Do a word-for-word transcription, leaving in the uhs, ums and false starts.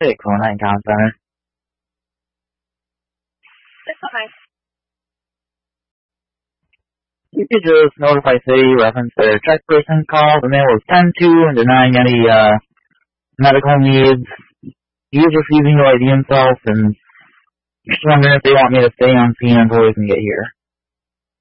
six oh nine Town Center. six oh nine. You could just notify city reference their check person call. The mail was ten two and denying any uh, medical needs. He is refusing to I D himself, and just wondering if they want me to stay on scene until we can get here.